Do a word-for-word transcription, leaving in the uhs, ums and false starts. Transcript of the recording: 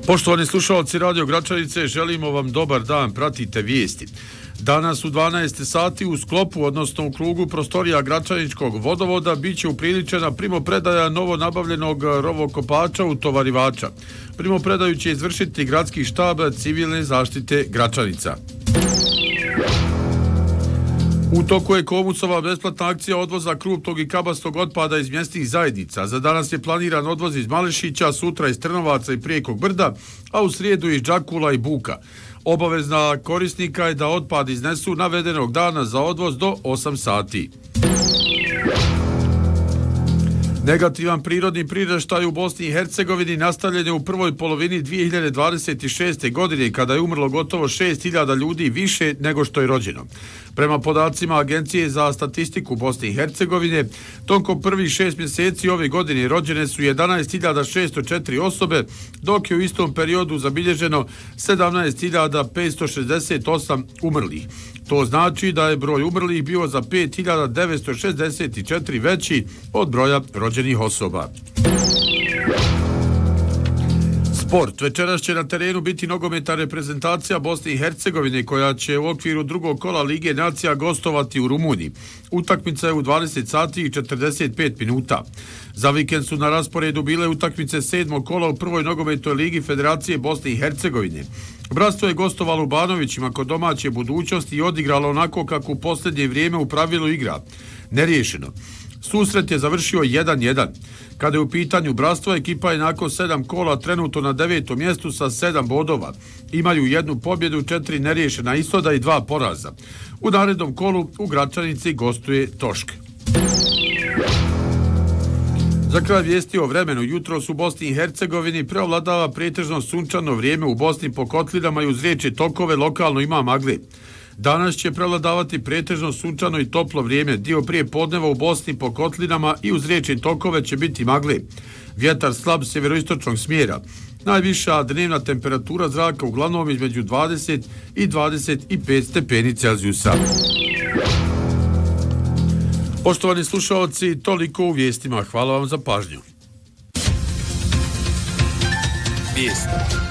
Poštovani slušalci Radio Gračanice, želimo vam dobar dan, pratite vijesti. Danas u dvanaest sati u sklopu, odnosno u krugu prostorija Gračaničkog vodovoda, bit će upriličena primopredaja novo nabavljenog rovokopača utovarivača. Primopredaju će izvršiti gradski štab civilne zaštite Gračanica. U toku je Komucova besplatna akcija odvoza krupnog i kabastog otpada iz mjesnih zajednica. Za danas je planiran odvoz iz Malešića, sutra iz Trnovaca i Prijekog brda, a u srijedu iz Đakula i Buka. Obavezna korisnika je da otpad iznesu navedenog dana za odvoz do osam sati. Negativan prirodni priraštaj u Bosni i Hercegovini nastavljen je u prvoj polovini dvije hiljade dvadeset šeste. godine, kada je umrlo gotovo šest hiljada ljudi više nego što je rođeno. Prema podacima Agencije za statistiku Bosne i Hercegovine, tokom prvih šest mjeseci ove godine rođene su jedanaest hiljada šesto četiri osobe, dok je u istom periodu zabilježeno sedamnaest hiljada petsto šezdeset osam umrlih. To znači da je broj umrlih bio za pet hiljada devetsto šezdeset četiri veći od broja rođenih osoba. Sport. Večeras će na terenu biti nogometna reprezentacija Bosne i Hercegovine koja će u okviru drugog kola Lige nacija gostovati u Rumuniji. Utakmica je u dvadeset sati i četrdeset pet minuta. Za vikend su na rasporedu bile utakmice sedmog kola u prvoj nogometnoj ligi Federacije Bosne i Hercegovine. Bratstvo je gostovalo u Banovićima kod domaće Budućnosti i odigralo onako kako u posljednje vrijeme u pravilu igra. Neriješeno. Susret je završio jedan jedan. Kada je u pitanju Bratstvo, ekipa je nakon sedam kola trenutno na devetom mjestu sa sedam bodova. Imaju jednu pobjedu, četiri neriješena ishoda i dva poraza. U narednom kolu u Gračanici gostuje Tošk. Za kraj vijesti o vremenu, jutros u Bosni i Hercegovini preovladava pretežno sunčano vrijeme, u Bosni po kotlinama i uz riječne tokove lokalno ima magle. Danas će prevladavati pretežno sunčano i toplo vrijeme. Dio prije podneva u Bosni po kotlinama i uz riječne tokove će biti magle. Vjetar slab sjeveroistočnog smjera. Najviša dnevna temperatura zraka uglavnom između dvadeset i dvadeset pet stepeni Celzijusa. Poštovani slušalci, toliko u vijestima. Hvala vam za pažnju. Vijesti.